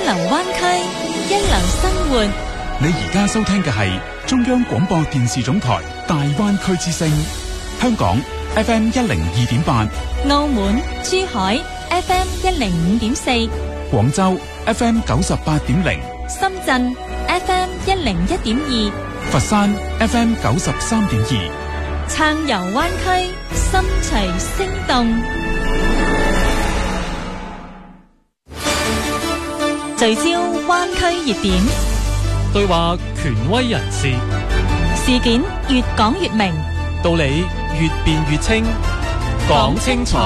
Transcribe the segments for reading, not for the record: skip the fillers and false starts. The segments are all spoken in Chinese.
流灣區，一流生活。 你而家收聽嘅係中央廣播電視總台大灣區之聲，香港 FM 102.8， 澳門、珠海 FM 105.4， 廣州 FM 98.0， 深圳 FM 101.2， 佛山 FM 93.2， 暢遊灣區，心隨聲動。聚焦灣區熱點， 對話權威人士， 事件越講越明， 道理越辯越清，講清楚，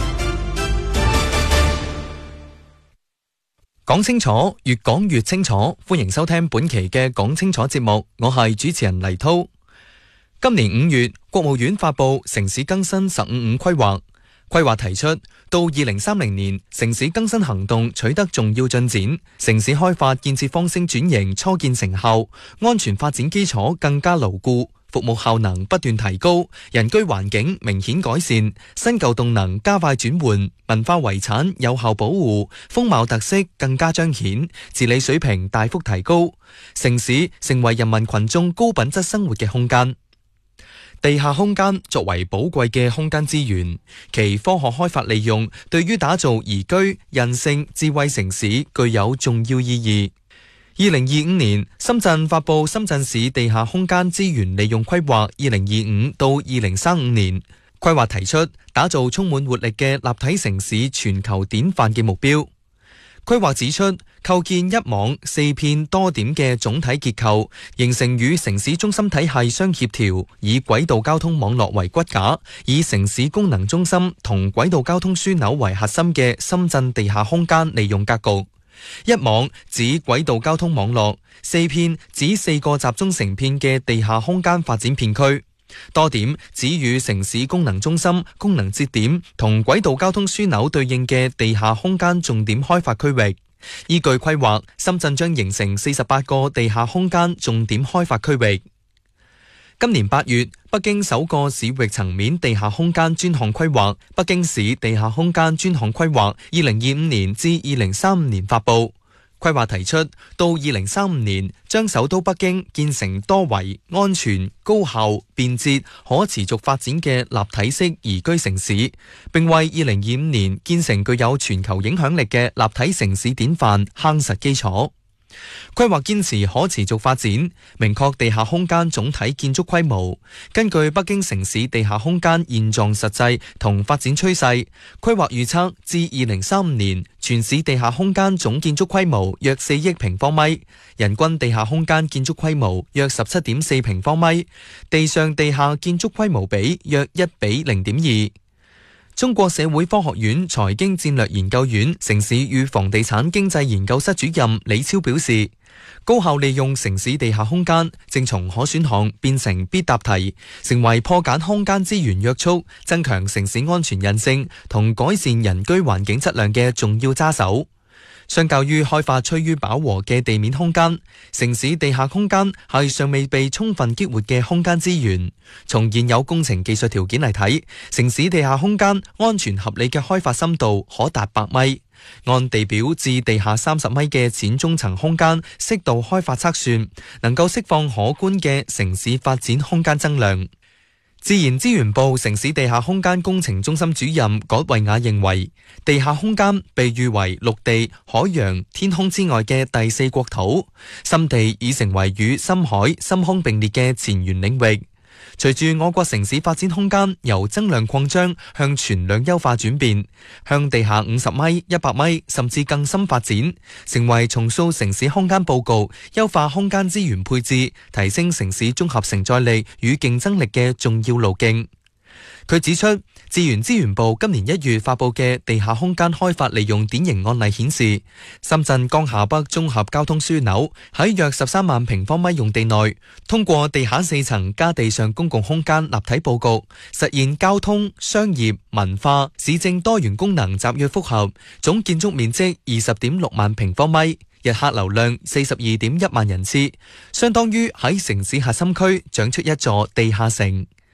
講清楚，越講越清楚。歡迎收聽本期嘅講清楚節目，我係主持人黎濤。今年5月，國務院發布城市更新15規劃。規劃提出，到2030年，城市更新行動取得重要進展，城市開發建設方式轉型初見成效，安全發展基礎更加牢固，服務效能不斷提高，人居環境明顯改善，新舊動能加快轉換，文化遺產有效保護，風貌特色更加彰顯，治理水平大幅提高，城市成為人民群眾高品質生活嘅空間。地下空間作為寶貴嘅空間資源，其科學開發利用對於打造宜居、韌性、智慧城市具有重要意義。2025年，深圳發布深圳市地下空間資源利用規劃2025到2035年。規劃提出打造充滿活力嘅立體城市全球典範嘅目標。規劃指出，構建一網四片多點嘅總體結構，形成與城市中心體系相協調，以軌道交通網絡為骨架，以城市功能中心同軌道交通樞紐為核心嘅深圳地下空間利用格局。一網指軌道交通網絡，四片指4個集中成片嘅地下空間發展片區。多點指與城市功能中心、功能節點同軌道交通樞紐對應嘅地下空間重點開發區域。依據規劃，深圳將形成48個地下空間重點開發區域。今年8月，北京首個市域層面地下空間專項規劃《北京市地下空間專項規劃2025年至2035年》發布。規劃提出，到2035年，將首都北京建成多維、安全、高效、便捷、可持續發展嘅立體式宜居城市，並為2025年建成具有全球影響力嘅立體城市典範夯實基礎。規劃堅持可持續發展，明確地下空間總體建築規模。根據北京城市地下空間現狀實際同發展趨勢，規劃預測至2035年，全市地下空間總建築規模約4億平方米，人均地下空間建築規模約17.4平方米，地上地下建築規模比約1比0.2。中國社會科學院財經戰略研究院城市與房地產經濟研究室主任李超表示，高效利用城市地下空間正從可選項變成必答題，成為破解空間資源約束、增強城市安全韌性同改善人居環境質量嘅重要揸手。相較於開發趨於飽和嘅地面空間，城市地下空間係尚未被充分激活嘅空間資源。從現有工程技術條件嚟睇，城市地下空間安全合理嘅開發深度可達8米，按地表至地下30米嘅淺中層空間適度開發測算，能夠釋放可觀嘅城市發展空間增量。自然資源部城市地下空間工程中心主任葛惠雅認為，地下空間被譽為陸地、海洋、天空之外嘅第4國土，深地已成為與深海、深空並列嘅前沿領域。隨住我國城市發展空間由增量擴張向存量優化轉變，向地下50米、100米甚至更深發展，成為重塑城市空間佈局、優化空間資源配置、提升城市綜合承載力與競爭力嘅重要路徑。佢指出，自然資源部今年1月發布嘅地下空間開發利用典型案例顯示，深圳江夏北綜合交通樞紐喺約13萬平方米用地內，通過地下4層加地上公共空間立體佈局，實現交通、商業、文化、市政多元功能集約複合，總建築面積20.6萬平方米，日客流量42.1萬人次，相當於喺城市核心區長出一座地下城。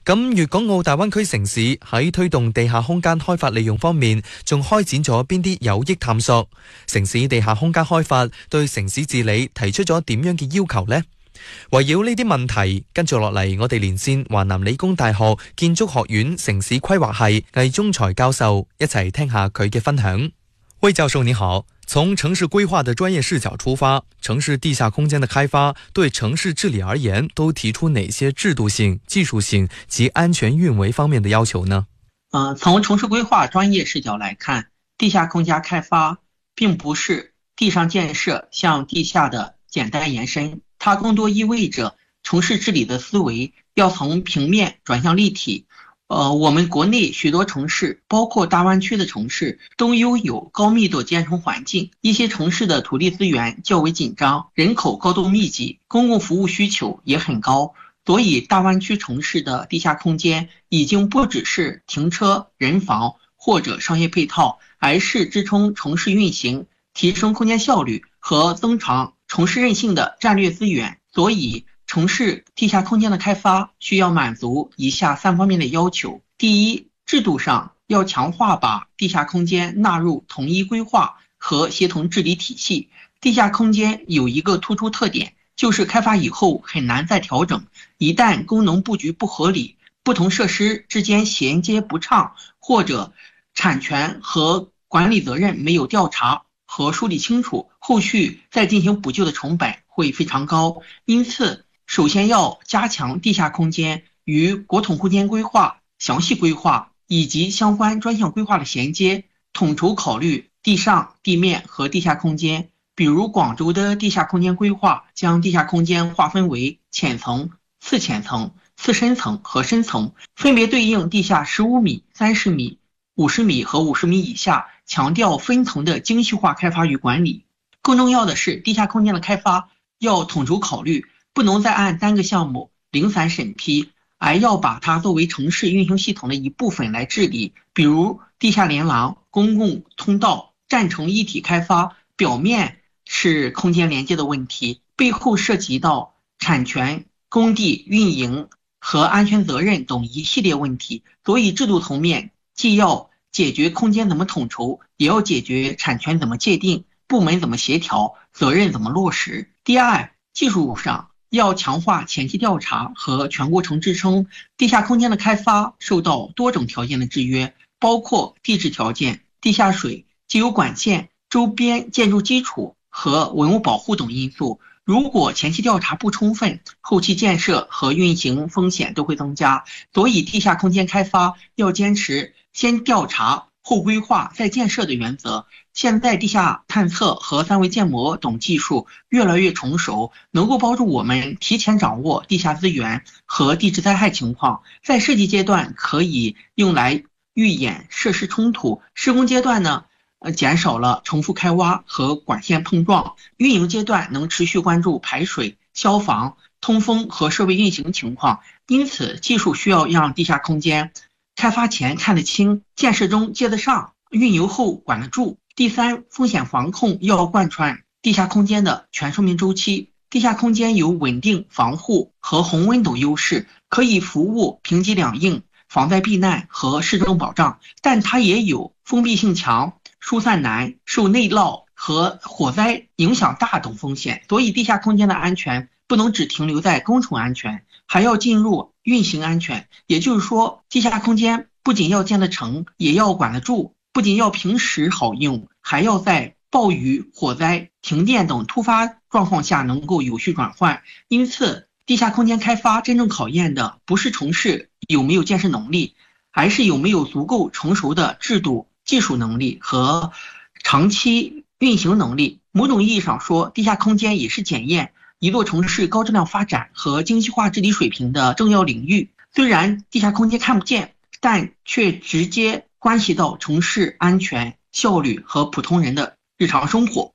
咁粵港澳大灣區城市喺推動地下空間開發利用方面，仲開展咗邊啲有益探索？城市地下空間開發對城市治理提出咗點樣嘅要求呢？圍繞呢啲問題，跟住落嚟，我哋連線華南理工大學建築學院城市規劃系魏忠才教授，一齊聽下佢嘅分享。魏教授你好，從城市規劃的專業視角出發，城市地下空間的開發對城市治理而言都提出哪些制度性、技術性及安全運維方面的要求呢？ 從城市規劃專業視角來看，地下空間開發並不是地上建設向地下的簡單延伸，它更多意味着城市治理的思維要從平面轉向立體。我們國內許多城市，包括大灣區的城市，都擁有高密度建成環境。一些城市的土地資源較為緊張，人口高度密集，公共服務需求也很高。所以大灣區城市的地下空間已經不只是停車、人房或者商業配套，而是支撐城市運行、提升空間效率和增強城市韌性的戰略資源。所以城市地下空間的開發需要滿足以下3方面的要求。第一，制度上要強化把地下空間納入統一規劃和協同治理體系。地下空間有一個突出特點，就是開發以後很難再調整。一旦功能布局不合理，不同設施之間銜接不暢，或者產權和管理責任沒有調查和梳理清楚，後續再進行補救的成本會非常高。因此首先要加強地下空間與國統空間規劃、詳細規劃以及相關專項規劃的銜接，統籌考慮地上、地面和地下空間。比如廣州的地下空間規劃將地下空間劃分為淺層、次淺層、次深層和深層，分別對應地下15米、30米、50米和50米以下，強調分層的精細化開發與管理。更重要的是，地下空間的開發要統籌考慮，不能再按單個項目零散審批，而要把它作為城市運行系統的一部分來治理。比如地下連廊、公共通道、站成一體開發，表面是空間連接的問題，背後涉及到產權、工地運營和安全責任等一系列問題。所以制度層面既要解決空間怎麼統籌，也要解決產權怎麼界定，部門怎麼協調，責任怎麼落實。第二，技術上要強化前期調查和全過程支撐。地下空間的開發受到多種條件的制約，包括地質條件、地下水、既有管線、周邊建築基礎和文物保護等因素。如果前期調查不充分，後期建設和運行風險都會增加。所以地下空間開發要堅持先調查後規劃再建設的原則。現在地下探測和3維建模等技術越來越成熟，能夠幫助我們提前掌握地下資源和地質災害情況，在設計階段可以用來預演設施衝突，施工階段呢減少了重複開挖和管線碰撞，運營階段能持續關注排水、消防、通風和設備運行情況。因此技術需要讓地下空間開發前看得清，建設中接得上，運營後管得住。第三，風險防控要貫穿地下空間的全生命週期。地下空間有穩定、防護和恒溫等優勢，可以服務平擊兩應、防災避難和市政保障，但它也有封閉性強、疏散難、受內澇和火災影響大等風險。所以地下空間的安全不能只停留在工程安全，還要進入運行安全。也就是說，地下空間不僅要建得成，也要管得住，不僅要平時好用，還要在暴雨、火災、停電等突發狀況下能夠有序轉換。因此地下空間開發真正考驗的不是城市有沒有建設能力，而是有沒有足夠成熟的制度、技術能力和長期運行能力。某種意義上說，地下空間也是檢驗一座城市高質量發展和精細化治理水平的重要領域。雖然地下空間看不見，但卻直接關係到城市安全、效率和普通人的日常生活。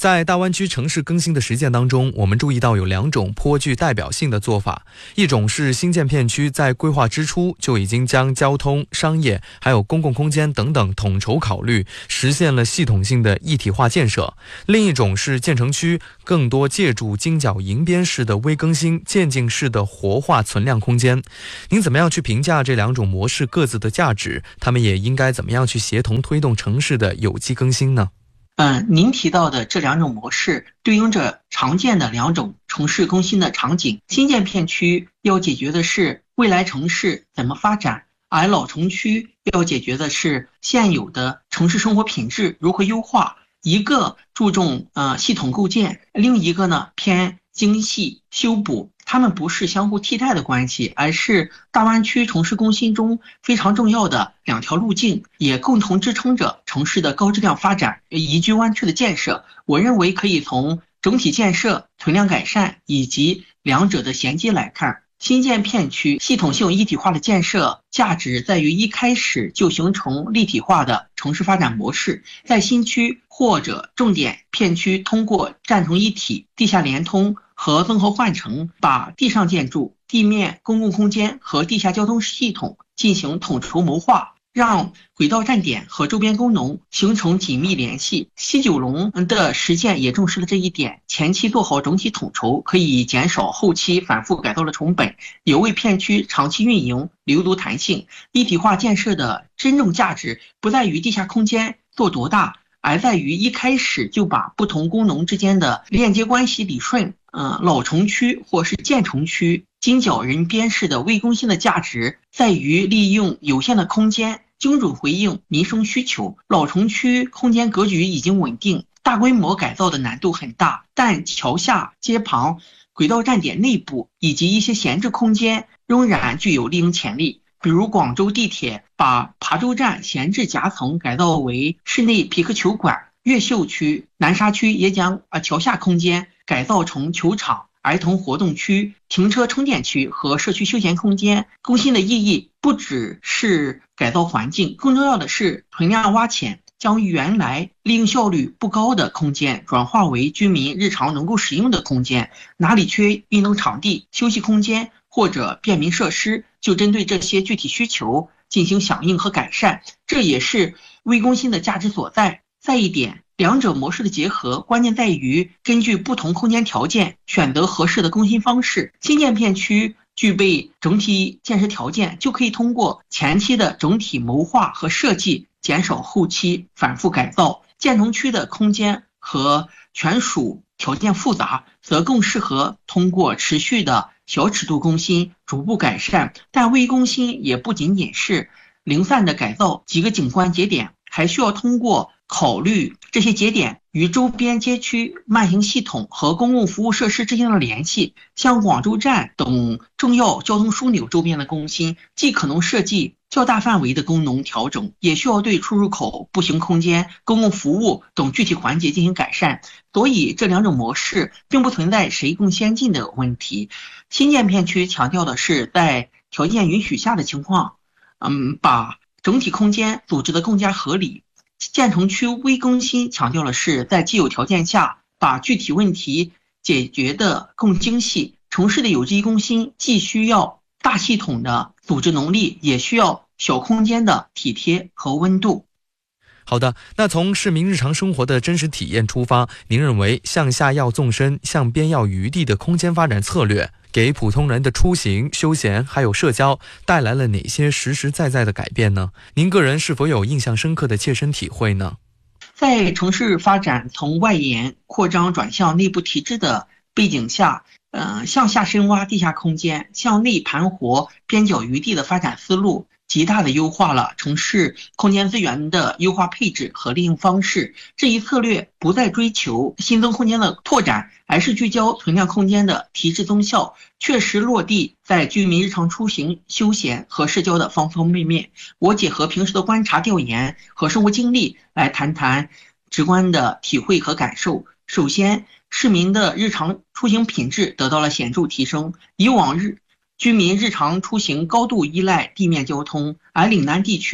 在大湾区城市更新的实践当中，我们注意到有2种颇具代表性的做法。一种是新建片区在规划之初就已经将交通、商业还有公共空间等等统筹考虑，实现了系统性的一体化建设。另一种是建成区更多借助金角银边式的微更新、渐进式的活化存量空间。您怎么样去评价这2种模式各自的价值？他们也应该怎么样去协同推动城市的有机更新呢？ 您提到的这2种模式对应着常见的2种城市更新的场景。新建片区要解决的是未来城市怎么发展，而老城区要解决的是现有的城市生活品质如何优化。一个注重系统构建，另一个呢偏精细修补。它们不是相互替代的关系，而是大湾区城市更新中非常重要的2条路径，也共同支撑着城市的高质量发展、宜居湾区的建设。我认为可以从整体建设、存量改善以及2者的衔接来看。新建片区系统性一体化的建设价值在于一开始就形成立体化的城市发展模式，在新区或者重点片区通过站成一体、地下连通和综合换乘，把地上建筑、地面公共空间和地下交通系统进行统筹谋划，让轨道站点和周边功能形成紧密联系。西九龙的实践也重视了这一点，前期做好整体统筹，可以减少后期反复改造的成本，也为片区长期运营留足弹性。一体化建设的真正价值不在于地下空间做多大，而在于一开始就把不同功能之间的链接关系理顺。老城区或是建成区金角人边式的微更新的价值在于利用有限的空间精准回应民生需求。老城区空间格局已经稳定，大规模改造的难度很大，但桥下、街旁、轨道站点内部以及一些闲置空间仍然具有利用潜力。比如广州地铁把琶洲站闲置夹层改造为室内皮克球馆，越秀区、南沙区也将桥下空间改造成球场、儿童活动区、停车充电区和社区休闲空间。更新的意义不只是改造环境，更重要的是存量挖潜，将原来利用效率不高的空间转化为居民日常能够使用的空间。哪里缺运动场地、休息空间或者便民设施，就针对这些具体需求进行响应和改善，这也是微更新的价值所在。再一点，2者模式的结合，关键在于根据不同空间条件选择合适的更新方式。新建片区具备整体建设条件，就可以通过前期的整体谋划和设计，减少后期反复改造。建成区的空间和权属条件复杂，则更适合通过持续的小尺度更新逐步改善。但微更新也不仅仅是零散的改造几个景观节点，还需要通过考虑这些节点与周边街区慢行系统和公共服务设施之间的联系。像广州站等重要交通枢纽周边的更新，既可能设计较大范围的功能调整，也需要对出入口、步行空间、公共服务等具体环节进行改善。所以这2种模式并不存在谁更先进的问题。新建片区强调的是在条件允许下的情况，把整体空间组织得更加合理。建成区微更新强调的是在既有条件下把具体问题解决得更精细。城市的有机更新既需要大系统的组织能力，也需要小空间的体贴和温度。 好的，那从市民日常生活的真实体验出发，您认为向下要纵深，向边要余地的空间发展策略给普通人的出行、休闲还有社交带来了哪些实实在在的改变呢？您个人是否有印象深刻的切身体会呢？ 在城市发展从外延扩张转向内部提质的背景下，向下深挖地下空间，向内盘活边角余地的发展思路，极大的优化了城市空间资源的优化配置和利用方式。这一策略不再追求新增空间的拓展，而是聚焦存量空间的提质增效，确实落地在居民日常出行、休闲和社交的方方面面。我结合平时的观察调研和生活经历来谈谈直观的体会和感受。首先，市民的日常出行品质得到了显著提升。以往居民日常出行高度依赖地面交通，而岭南地区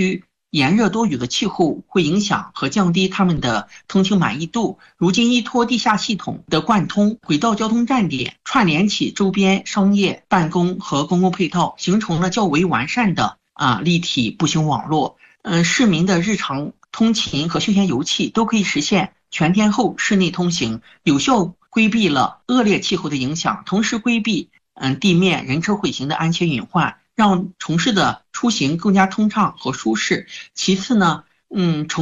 炎热多雨的气候会影响和降低他们的通勤满意度。如今依托地下系统的贯通，轨道交通站点串联起周边商业、办公和公共配套，形成了较为完善的立体步行网络。市民的日常通勤和休闲游憩都可以实现全天候室内通行，有效规避了恶劣气候的影响，同时规避地面人车混行的安全隐患，让城市的出行更加通畅和舒适。其次呢，